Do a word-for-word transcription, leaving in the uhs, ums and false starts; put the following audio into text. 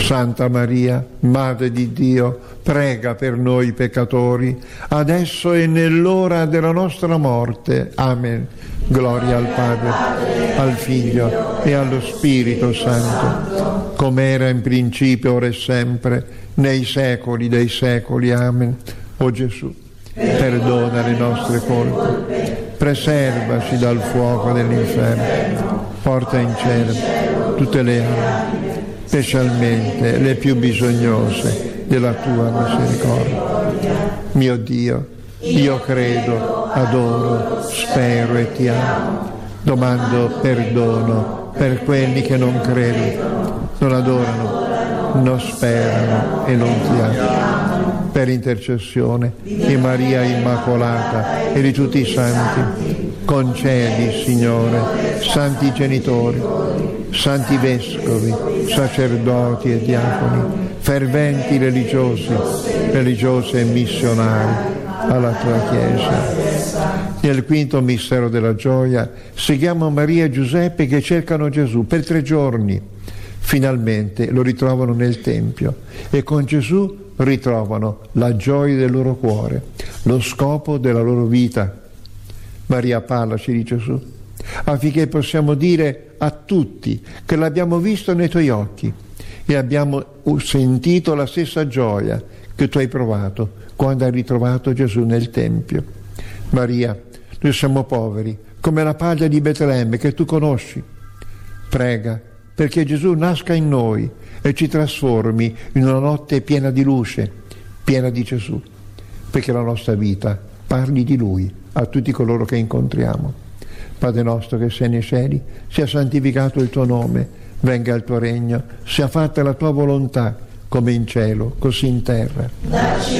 Santa Maria, Madre di Dio, prega per noi peccatori, adesso e nell'ora della nostra morte. Amen. Gloria al Padre, al Figlio e allo Spirito Santo, come era in principio, ora e sempre, nei secoli dei secoli. Amen. O Gesù, perdona le nostre colpe, preservaci dal fuoco dell'inferno, porta in cielo tutte le anime, specialmente le più bisognose della tua misericordia. Mio Dio, io credo, adoro, spero e ti amo. Domando perdono per quelli che non credono, non adorano, non sperano e non ti amano. Per intercessione di Maria Immacolata e di tutti i santi, concedi, Signore, santi genitori, santi vescovi, sacerdoti e diaconi, ferventi religiosi, religiose e missionari alla tua Chiesa. Nel quinto mistero della gioia seguiamo Maria e Giuseppe che cercano Gesù per tre giorni. Finalmente lo ritrovano nel Tempio e con Gesù ritrovano la gioia del loro cuore, lo scopo della loro vita. Maria, parlaci di Gesù, affinché possiamo dire a tutti che l'abbiamo visto nei tuoi occhi e abbiamo sentito la stessa gioia che tu hai provato quando hai ritrovato Gesù nel Tempio. Maria, noi siamo poveri, come la paglia di Betlemme che tu conosci. Prega perché Gesù nasca in noi e ci trasformi in una notte piena di luce, piena di Gesù, perché la nostra vita parli di Lui a tutti coloro che incontriamo. Padre nostro che sei nei cieli, sia santificato il tuo nome, venga il tuo regno, sia fatta la tua volontà, come in cielo, così in terra. Dacci